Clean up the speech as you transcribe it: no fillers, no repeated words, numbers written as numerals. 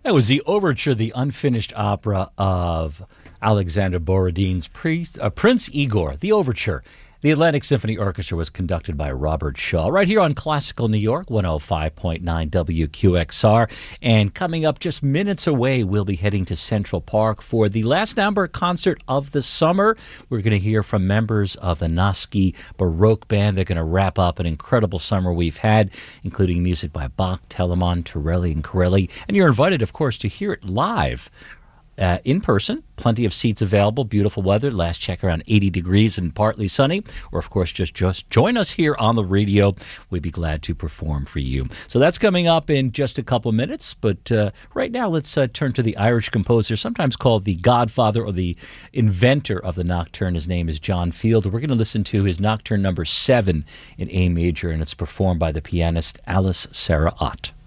That was the overture, the unfinished opera of Alexander Borodin's Prince Igor, the overture. The Atlantic Symphony Orchestra was conducted by Robert Shaw, right here on Classical New York, 105.9 WQXR. And coming up just minutes away, we'll be heading to Central Park for the last number concert of the summer. We're going to hear from members of the Noski Baroque Band. They're going to wrap up an incredible summer we've had, including music by Bach, Telemann, Torelli, and Corelli. And you're invited, of course, to hear it live. In person, plenty of seats available, beautiful weather, last check around 80 degrees and partly sunny, or of course just join us here on the radio. We'd be glad to perform for you. So that's coming up in just a couple minutes, but right now let's turn to the Irish composer, sometimes called the godfather or the inventor of the nocturne. His name is John Field. We're going to listen to his Nocturne number 7 in A major, and it's performed by the pianist Alice Sarah Ott.